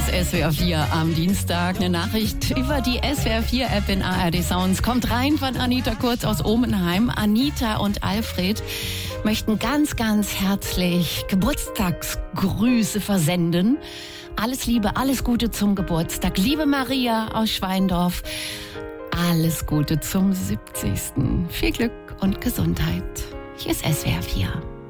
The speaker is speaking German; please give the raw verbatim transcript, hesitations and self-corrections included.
ist S W R vier am Dienstag. Eine Nachricht über die S W R vier App in A R D Sounds kommt rein von Anita Kurz aus Omenheim. Anita und Alfred möchten ganz, ganz herzlich Geburtstagsgrüße versenden. Alles Liebe, alles Gute zum Geburtstag. Liebe Maria aus Schweindorf, alles Gute zum siebzigsten Viel Glück und Gesundheit. Hier ist S W R vier.